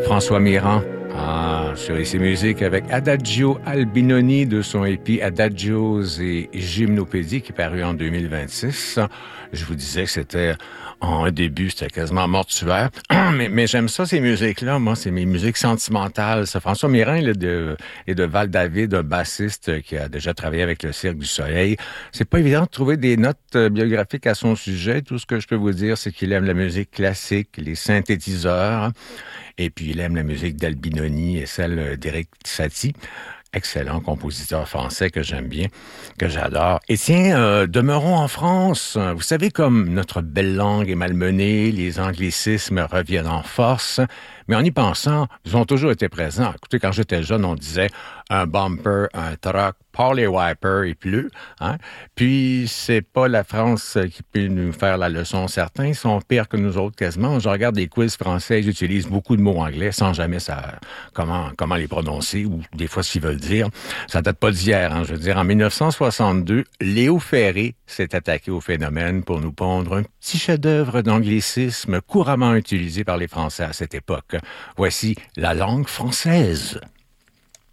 François Mirand. Sur ICI Musique avec Adagio Albinoni de son EP Adagios et Gymnopédie qui est paru en 2026. Je vous disais que c'était en début, c'était quasiment mortuaire. mais j'aime ça, ces musiques-là. Moi, c'est mes musiques sentimentales. Ça, François Mirand est de Val-David, un bassiste qui a déjà travaillé avec le Cirque du Soleil. C'est pas évident de trouver des notes biographiques à son sujet. Tout ce que je peux vous dire, c'est qu'il aime la musique classique, les synthétiseurs. Et puis, il aime la musique d'Albinoni et celle d'Éric Satie. Excellent compositeur français que j'aime bien, que j'adore. Et tiens, demeurons en France. Vous savez, comme notre belle langue est malmenée, les anglicismes reviennent en force. Mais en y pensant, ils ont toujours été présents. Écoutez, quand j'étais jeune, on disait un bumper, un truck, pas les wipers et plus. Hein? Puis, c'est pas la France qui peut nous faire la leçon. Certains sont pires que nous autres quasiment. Je regarde des quiz français, ils utilisent beaucoup de mots anglais sans jamais savoir comment les prononcer ou des fois ce qu'ils veulent dire. Ça date pas d'hier. Hein? Je veux dire, en 1962, Léo Ferré s'est attaqué au phénomène pour nous pondre un petit chef-d'œuvre d'anglicisme couramment utilisé par les Français à cette époque. Voici la langue française.